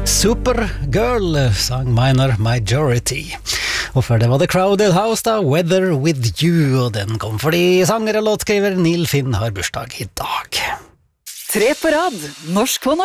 Supergirl sang Minor Majority. Og før det var The Crowded House da, Weather With You, og den kom fordi sanger og låtskriver Neil Finn har bursdag i dag. 3 på rad, norsk på norsk.